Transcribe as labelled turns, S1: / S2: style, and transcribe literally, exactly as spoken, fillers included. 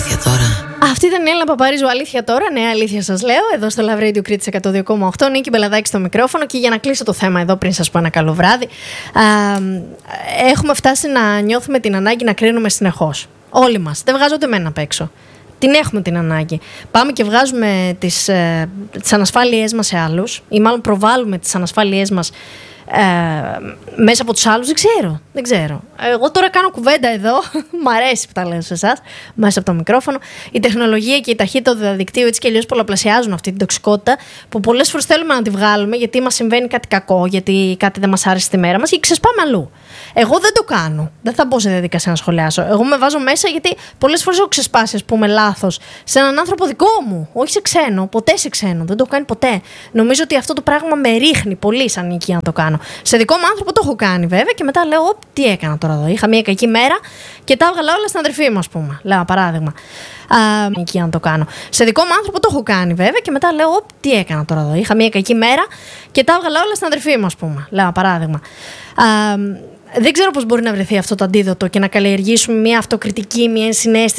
S1: αλήθεια τώρα.
S2: Αυτή ήταν η Έλληνα Παπαρίζου. Αλήθεια τώρα, ναι, αλήθεια σας λέω. Εδώ στο Love Radio Κρήτης εκατό δύο κόμμα οκτώ. Νίκη Μπελαδάκη στο μικρόφωνο. Και για να κλείσω το θέμα εδώ, πριν σας πω ένα καλό βράδυ, α, έχουμε φτάσει να νιώθουμε την ανάγκη να κρίνουμε συνεχώς. Όλοι μας. Δεν βγάζω ούτε εμένα απ' έξω. Την έχουμε την ανάγκη. Πάμε και βγάζουμε τις, ε, τις ανασφάλειές μας σε άλλους, ή μάλλον προβάλλουμε τις ανασφάλειές μας Ε, μέσα από τους άλλους. Δεν ξέρω, δεν ξέρω. Εγώ τώρα κάνω κουβέντα εδώ. Μ' αρέσει που τα λέω σε εσάς μέσα από το μικρόφωνο. Η τεχνολογία και η ταχύτητα του διαδικτύου έτσι και αλλιώς πολλαπλασιάζουν αυτή την τοξικότητα που πολλές φορές θέλουμε να τη βγάλουμε γιατί μας συμβαίνει κάτι κακό, γιατί κάτι δεν μας άρεσε στη μέρα μας και ξεσπάμε αλλού. Εγώ δεν το κάνω. Δεν θα μπω σε διαδικασία να σχολιάσω. Εγώ με βάζω μέσα γιατί πολλές φορές έχω ξεσπάσει, ας πούμε, λάθος σε έναν άνθρωπο δικό μου. Όχι σε ξένο. Ποτέ σε ξένο. Δεν το έχω κάνει ποτέ. Νομίζω ότι αυτό το πράγμα με ρίχνει πολύ σαν Νίκη να το κάνω. Σε δικό μου άνθρωπο το έχω κάνει βέβαια και μετά λέω: Οπ, τι έκανα τώρα εδώ. Είχα μια κακή μέρα και τα έβγαλα όλα στην αδερφή μου, ας πούμε. Λέω ένα παράδειγμα. Α, Νίκη να το κάνω. Σε δικό μου άνθρωπο το έχω κάνει βέβαια και μετά λέω: Οπ, τι έκανα τώρα εδώ. Είχα μια κακή μέρα και τα έβγαλα όλα στην αδερφή μου, ας πούμε. Λέω ένα παράδειγμα. Α, Δεν ξέρω πώς μπορεί να βρεθεί αυτό το αντίδοτο και να καλλιεργήσουμε μια αυτοκριτική, μια ενσυναίσθηση